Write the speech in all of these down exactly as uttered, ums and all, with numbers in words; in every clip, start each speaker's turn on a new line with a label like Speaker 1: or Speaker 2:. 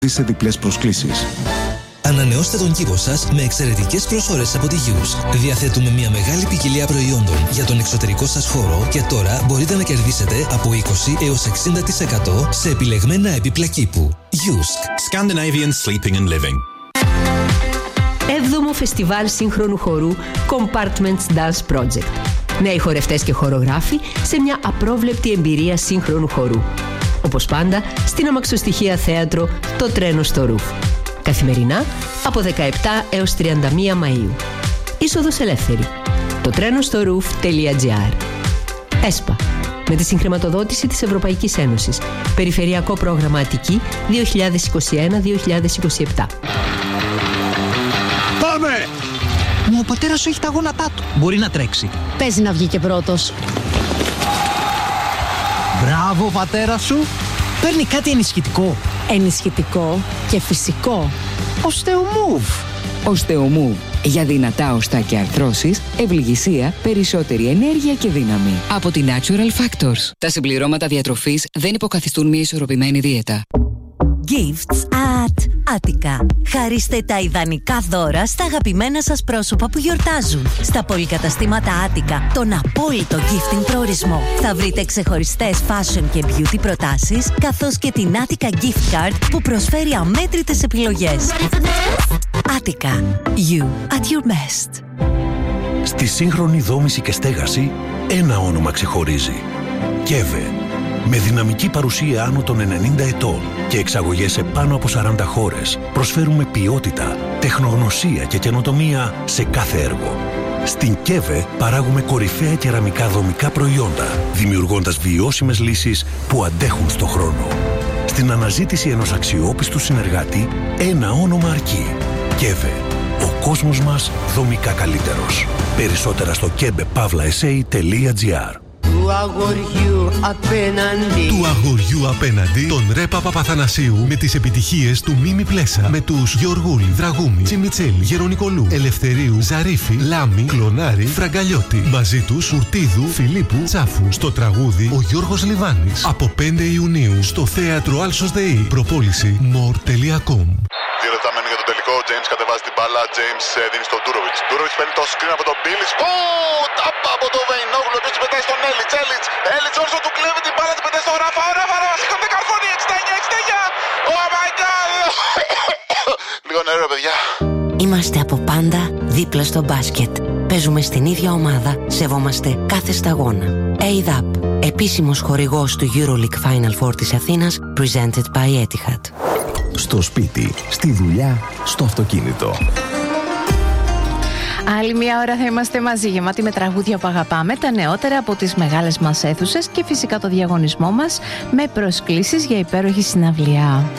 Speaker 1: σε διπλές προσκλήσεις.
Speaker 2: Ανανεώστε τον κήπο σας με εξαιρετικές προσφορές από τη Yusk. Διαθέτουμε μια μεγάλη ποικιλία προϊόντων για τον εξωτερικό σας χώρο και τώρα μπορείτε να κερδίσετε από είκοσι έως εξήντα τοις εκατό σε επιλεγμένα έπιπλα κήπου. Yusk.
Speaker 3: Scandinavian Sleeping and Living.
Speaker 4: Έβδομο Φεστιβάλ Σύγχρονου Χορού Compartments Dance Project. Νέοι χορευτές και χορογράφοι σε μια απρόβλεπτη εμπειρία σύγχρονου χορού. Όπως πάντα, στην αμαξοστοιχεία θέατρο Το Τρένο στο Ρουφ. Καθημερινά από δεκαεπτά έως τριάντα μία Μαΐου. Είσοδος ελεύθερη. το τρένο στο ρουφ τελεία τζι άρ. ΕΣΠΑ. Με τη συγχρηματοδότηση της Ευρωπαϊκής Ένωσης. Περιφερειακό πρόγραμμα Αττική δύο χιλιάδες είκοσι ένα δύο χιλιάδες είκοσι επτά.
Speaker 5: Πάμε!
Speaker 6: Μα ο πατέρας σου έχει τα γόνατά του. Μπορεί να τρέξει.
Speaker 7: Παίζει να βγει και πρώτος.
Speaker 6: Μπράβο, πατέρα σου. Παίρνει κάτι ενισχυτικό.
Speaker 7: Ενισχυτικό και φυσικό.
Speaker 6: Οστεομούβ.
Speaker 8: Οστεομούβ. Για δυνατά οστά και αρθρώσεις, ευληγησία, περισσότερη ενέργεια και δύναμη. Από τη Natural Factors. Τα συμπληρώματα διατροφής δεν υποκαθιστούν μια ισορροπημένη δίαιτα.
Speaker 9: Gifts at Attica. Χαρίστε τα ιδανικά δώρα στα αγαπημένα σας πρόσωπα που γιορτάζουν. Στα πολυκαταστήματα Attica, τον απόλυτο gifting προορισμό. Θα βρείτε ξεχωριστές fashion και beauty προτάσεις, καθώς και την Attica Gift Card που προσφέρει αμέτρητες επιλογές. Attica. You at your best.
Speaker 10: Στη σύγχρονη δόμηση και στέγαση, ένα όνομα ξεχωρίζει. Κέβε. Με δυναμική παρουσία άνω των ενενήντα ετών και εξαγωγές σε πάνω από σαράντα χώρες, προσφέρουμε ποιότητα, τεχνογνωσία και καινοτομία σε κάθε έργο. Στην Κέβε παράγουμε κορυφαία κεραμικά δομικά προϊόντα, δημιουργώντας βιώσιμες λύσεις που αντέχουν στο χρόνο. Στην αναζήτηση ενός αξιόπιστου συνεργάτη, ένα όνομα αρκεί. Κέβε. Ο κόσμος μας δομικά καλύτερος. Περισσότερα στο κέμπε παύλα ες έι τελεία τζι άρ.
Speaker 11: Του αγοριού απέναντι.
Speaker 12: Του αγοριού απέναντι. Τον Ρε Παπαθανασίου με τις επιτυχίες του Μίμη Πλέσα. Με τους Γεωργούλη, Δραγούμη, Τσιμιτσέλη, Γερονικολού, Ελευθερίου, Ζαρίφη, Λάμη, Κλονάρη, Φραγκαλιώτη. Μαζί τους Ουρτίδου, Φιλίππου, Τσάφου. Στο τραγούδι ο Γιώργος Λιβάνης. Από πέντε Ιουνίου στο θέατρο Άλσος ΔΕΗ. Προπόληση more τελεία com.
Speaker 13: Δύο λεπτά μένουν για το τελικό. Ο James κατεβάζει την μπάλα. James δίνει στον Ντούροβιτς. Ντούροβιτς παίρνει το screen από τον Μπίλης. Ω, τάπα από τον Βεϊνόγλου. Ο οποίος πετάει στον Έλιτς. Έλιτς. Έλιτς όρσο του κλέβει την μπάλα. Την πετάει στον Ράφα. Ο Ράφα. Ράφα. Σηκώνεται καρφώνει. εξήντα εννιά εξήντα εννιά. Oh my god. Λίγο νερό, παιδιά.
Speaker 9: Είμαστε από πάντα δίπλα στο μπάσκετ. Παίζουμε στην ίδια ομάδα. Σεβόμαστε κάθε σταγόνα. έι δι έι πι. Επίσημος χορηγός του EuroLeague Final Four της Αθήνας. Presented by Etihad.
Speaker 1: Στο σπίτι, στη δουλειά, στο αυτοκίνητο.
Speaker 14: Άλλη μια ώρα θα είμαστε μαζί, γεμάτοι με τραγούδια που αγαπάμε, τα νεότερα από τις μεγάλες μας αίθουσες και φυσικά το διαγωνισμό μας με προσκλήσεις για υπέροχη συναυλία.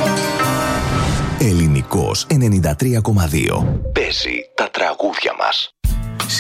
Speaker 1: Ελληνικός ενενήντα τρία κόμμα δύο. Παίζει τα τραγούδια μας.